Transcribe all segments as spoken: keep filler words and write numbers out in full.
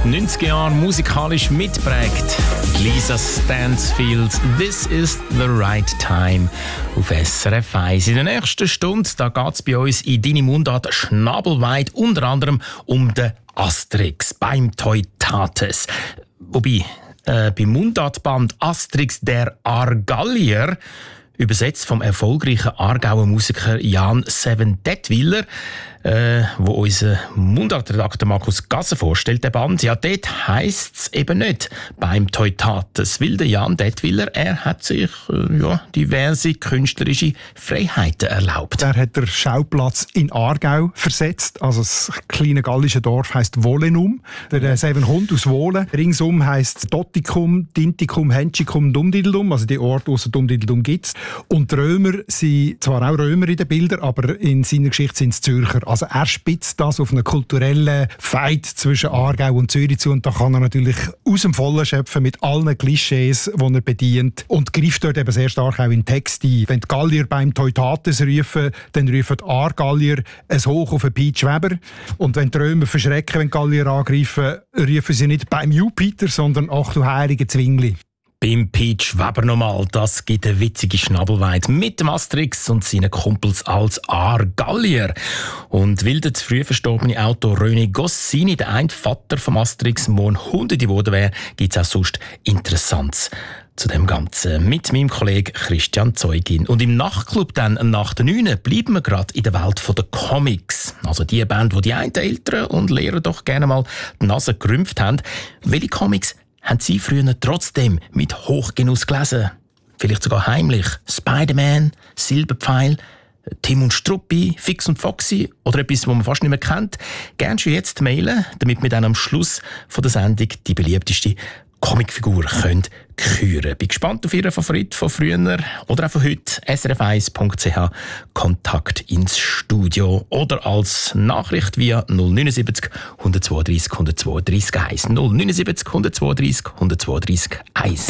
neunziger Jahre musikalisch mitprägt. Lisa Stansfield, «This is the right time» auf S R F eins. In der nächsten Stunde geht es bei uns in «Deine Mundart» schnabelweit unter anderem um den Asterix beim Teutates. Wobei, äh, beim Mundartband «Asterix der Argallier», übersetzt vom erfolgreichen Aargauer Musiker Jan Seven Detwiller, äh, wo unser Mundartredakteur Markus Gasser vorstellt, der Band. Ja, dort heisst es eben nicht beim Teutates, weil der Jan Detwiller, er hat sich äh, ja, diverse künstlerische Freiheiten erlaubt. Er hat den Schauplatz in Aargau versetzt, also das kleine gallische Dorf heisst Wohlenum. Der Seven Hund aus Wohlen. Ringsum heisst Dottikum, Dintikum, Hentschikum, Dumdideldum, also die Orte außer Dumdideldum gibt es. Und die Römer sind zwar auch Römer in den Bildern, aber in seiner Geschichte sind es Zürcher. Also er spitzt das auf einen kulturellen Fight zwischen Aargau und Zürich zu, und da kann er natürlich aus dem Vollen schöpfen mit allen Klischees, die er bedient, und greift dort eben sehr stark auch in den Text ein. Wenn die Gallier beim Teutates rufen, dann rufen die Aargallier ein Hoch auf den Piet Weber, und wenn die Römer verschrecken, wenn die Gallier angreifen, rufen sie nicht beim Jupiter, sondern «Ach du heilige Zwingli». Beim Piet Weber nochmal, das gibt eine witzige Schnabelweite mit dem Asterix und seinen Kumpels als Aargallier. Und weil der zu früh verstorbene Autor René Goscinny, der ein Vater vom Asterix, morgen Hunderte geworden wäre, gibt es auch sonst Interessantes zu dem Ganzen mit meinem Kollegen Christian Zeugin. Und im Nachtclub dann nach der neun bleiben wir gerade in der Welt der Comics. Also die Band, wo die einen Eltern und Lehrer doch gerne mal die Nase gerümpft haben. Welche Comics haben Sie früher trotzdem mit Hochgenuss gelesen? Vielleicht sogar heimlich. Spider-Man, Silberpfeil, Tim und Struppi, Fix und Foxy oder etwas, was man fast nicht mehr kennt. Gerne schon jetzt mailen, damit wir dann am Schluss von der Sendung die beliebteste Comicfigur können küren. Bin gespannt auf Ihren Favorit von früher oder auch von heute. S R F eins Punkt C H, Kontakt ins Studio oder als Nachricht via null neun sieben null eins zwei drei eins zwei drei eins null neun sieben null zwei drei eins zwei drei eins.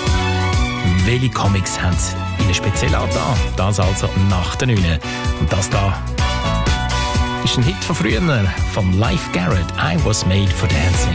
Welche Comics haben Sie Ihnen speziell angetan? Das also nach der neun. Und das da ist ein Hit von früher, von Leif Garrett, «I Was Made for Dancing».